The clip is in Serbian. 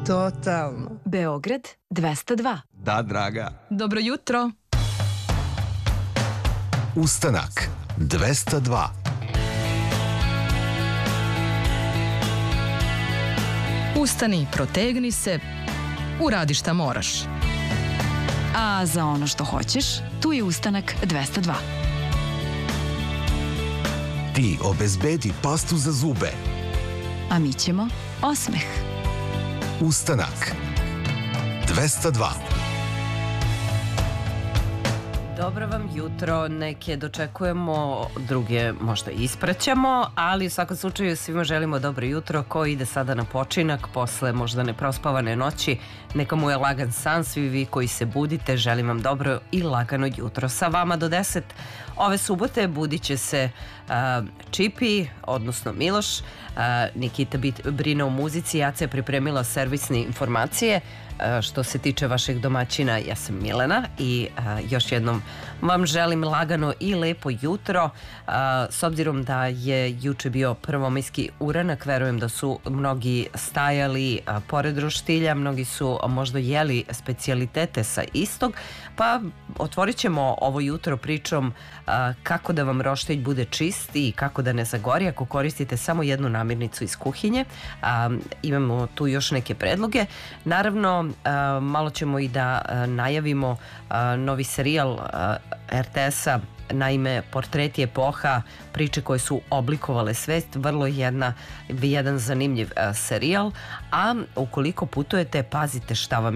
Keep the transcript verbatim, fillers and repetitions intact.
Totalno. Beograd dvesta dva. Da, draga. Dobro jutro. Ustanak dvesta dva. Ustani, protegni se, uradi šta moraš. A za ono što hoćeš, tu je Ustanak dvesta dva. Ti obezbedi pastu za zube. A mi ćemo osmeh. Ustanak dvesta dva. Dobro vam jutro, neke dočekujemo, druge možda ispraćamo, ali u svakom slučaju svima želimo dobro jutro. Ko ide sada na počinak posle možda neprospavane noći, neka mu je lagan san. Svi vi koji se budite, želim vam dobro i lagano jutro. Sa vama do deset ove subote budit će se uh, Čipi, odnosno Miloš, uh, Nikita bit, brine o muzici, Jaca je pripremila servisne informacije. Što se tiče vašeg domaćina, ja sam Milena i a, još jednom vam želim lagano i lepo jutro. A, s obzirom da je juče bio prvomajski uranak, verujem da su mnogi stajali a, pored roštilja, mnogi su a, možda jeli specijalitete sa istog, pa otvorit ćemo ovo jutro pričom a, kako da vam roštilj bude čist i kako da ne zagori ako koristite samo jednu namirnicu iz kuhinje. A, imamo tu još neke predloge. Naravno, Uh, malo ćemo i da uh, najavimo uh, novi serijal uh, er te esa, naime Portreti epoha, priče koje su oblikovale svest, vrlo jedna, jedan zanimljiv uh, serijal, a ukoliko putujete, pazite šta vam